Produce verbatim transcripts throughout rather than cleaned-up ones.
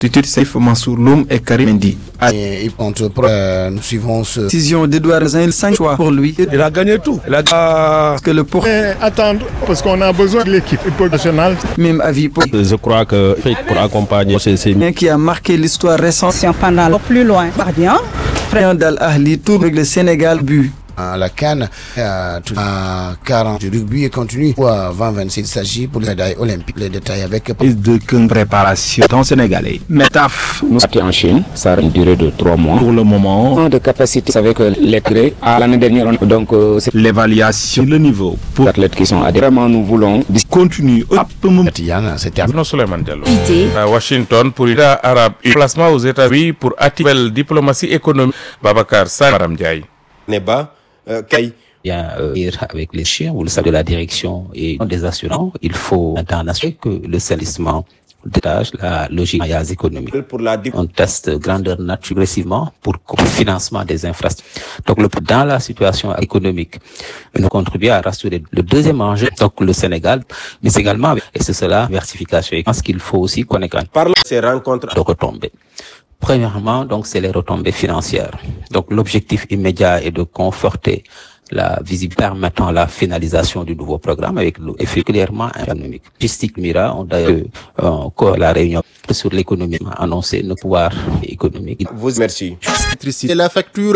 Tutur Saïf Mansour Loum et Karim Mendy. Et il compte pour, euh, nous suivons ce... Décision d'Edouard Zin, cinq choix pour lui. Il a gagné tout. Il a Parce que le pour... Mais attendre, parce qu'on a besoin de l'équipe nationale. Même avis pour... Je crois que pour accompagner c'est qui a marqué l'histoire récente. Pendant plus loin, Bardien. Frère d'Al-Ahli, tour avec le Sénégal, but. À la CAN, à quarante du rugby et continue. À vingt vingt-six, il s'agit pour les médailles olympiques. Les détails avec... de préparation dans Sénégalais. Métaf. Nous sommes en Chine, ça a une durée de trois mois. Pour le moment, de capacité avec les grés. À l'année dernière, donc euh, c'est l'évaluation, le niveau pour les athlètes qui sont adhérents. Vraiment, nous voulons continuer. C'est terminé. Non seulement Diallo. À Washington pour l'État arabe, placement aux États-Unis pour attirer la diplomatie économique. Babacar Saram Diaye. Neba, Kay. Bien euh, avec les chiens, vous le savez, de la direction et des assurances, il faut maintenant assurer que le salissement détage la logique économique. Pour la On teste grandeur nature progressivement pour le financement des infrastructures. Donc, le, dans la situation économique, nous contribuons à rassurer le deuxième enjeu, donc le Sénégal, mais également, et c'est cela, diversification. Je pense qu'il faut aussi connaître par ces rencontres de retombées. Premièrement, donc, c'est les retombées financières. Donc, l'objectif immédiat est de conforter la visibilité permettant la finalisation du nouveau programme avec l'effet clairement économique. Logistique Mira, on d'ailleurs encore la réunion sur l'économie annoncé le pouvoir économique. Vous merci. Et la facture,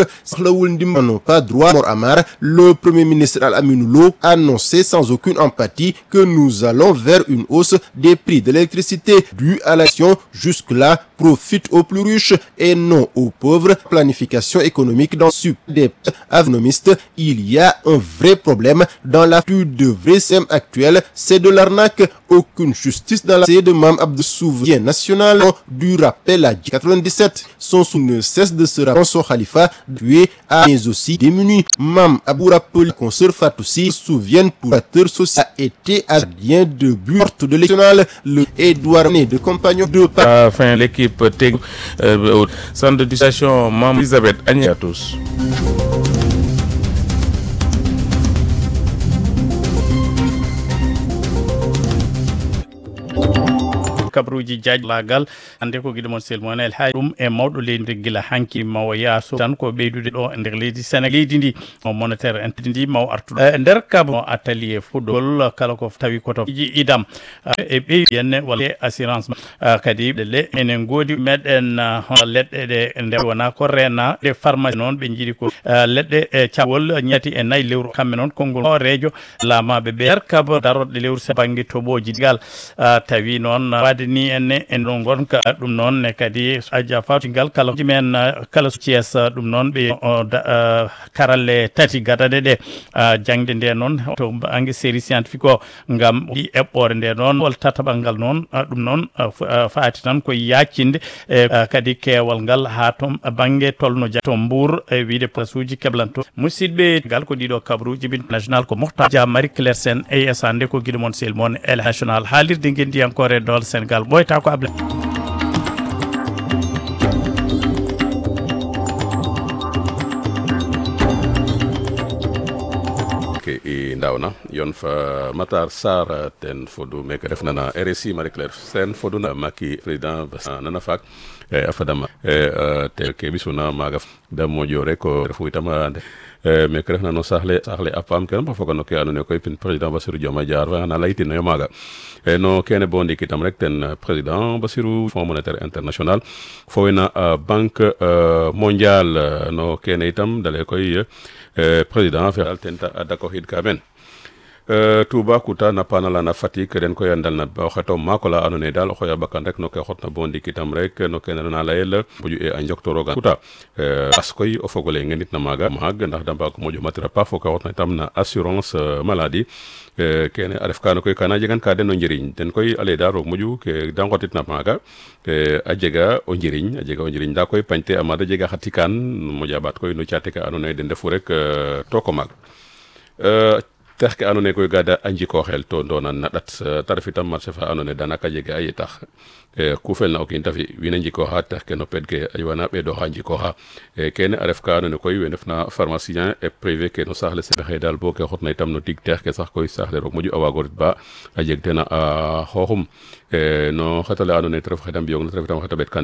pas droit, Amar, le premier ministre Al-Aminou Lo a annoncé sans aucune empathie que nous allons vers une hausse des prix de l'électricité due à l'action jusque-là profite aux plus riches et non aux pauvres. Planification économique dans ce des économistes, il y a un vrai problème dans la flux de vrai S E M actuel, c'est de l'arnaque. Aucune justice dans la C de Mam Abdou Souverain national du rappel à quatre-vingt-dix-sept. Son sou ne cesse de se rappeler son khalifa tué à mais aussi démuni. Mam Abou rappel consoeur Fatoussi souviennent pour l'acteur social a été gardien de but de l'électional le Edouard Né de compagnon de à fin l'équipe technique euh, au centre de distribution Mam Elisabeth Agnès à tous. kabruji jaajlagal ande ko giɗo mon selmon el hay ɗum e mawɗo leydi gila hanki mawo yaaso tan ko ɓeydude ɗo e nder leydi Sénégal leydi ndi mo monétaire intindi maw artuɗo e nder kabo atelier fuɗɗol kala ko tawi koto iji idam e ɓeydi yenne walla assurance kadi le enen goodi meɗen hono leɗɗe ɗe nder wona ko rena de pharmacie noon ɓe jiiɗi ko leɗɗe e cawol ñatti e nayyi lewru kamɓe noon konngol o reejo lamaɓe ɓe nder kabo daroɗe lewru sa banggue toɓoji digal tawi noon wade ni enne en ɗon gonka ɗum noon ne kadi aja fawtingal kala jimen kala Thiès ɗum noon ɓe karalle tati gadade ɗe jangde nde noon to bangue série scientifique o ngam ɗi eɓɓore nde noon wol tataɓal ngal noon ɗum noon faati tan koye yaccinde e kadi keewal ngal ha toon bangue tolno ja to Mbour e wiide place uji keblanto musidɓe ngal ko ɗiɗo kabruji bin national ko mohta ja Marie Claire Sène e yesande ko guiɗo mon sel mon el national haalirde guendi encore dol Sénégal ɓoyta ko able i ndawna yon fa Matar Sarr ten fodu meke refna na R S I Marie Claire Sène fodu na maki président nana faak e a fadama e te ke ɓisuna maaga da moƴo rek o refu itam meke refna no saxle saxle a paam ke ba foga no ke andoona yee koy pin président Bassirou Diomaye Diakhar fa na layitinoyo maaga e no kene bo ndiik itam rek ten président Bassirou Fonds monétaire international fo wena banque mondiale no kene itam dale koy président feral ten ta dakoxid ka men Toubacouta na panala na Fatick den koy andal na o xeto maako la andoona yee daal o xoya bakkan rek no ke xotna bo ndiik itam rek no kene na layel mboju e a njoktoroga kuta as koy o fogole ngenit na maaga maag ndax da mbaag moƴo matira paax fo ka xotna itam na assurance maladie kene a ref kaano koy kana jegan ka den o njiriñ den koy ale da roog moƴu ke da ngotit na maaga a jega o njiriñ a jega o njiriñ nda koy pañte a maada jega xa tikaan moƴa ɓaat koy no caate ka andoona yee den ndefu rek tooko maag teex ke andoona yee koy gada a njikooxel to ndoonan na ɗat ta ref itam marché fa andoona yee daanaka jege a yitax ku felna o kiin ta fi wiin a njikooxa teex ke no pet ke a yoona ɓeedooxa njikooxa kene a ref ka andoona yee koy we ndefna pharmacien et privé ke no saax le sen xëy daal bo ke xotna itam no tig teex ke sax koy saax le roog moƴu a waago ret ba a jeg ten a xooxum no xet ole andoona yee te ref xeɗa mbiyoog na te ref itam xeta ɓeet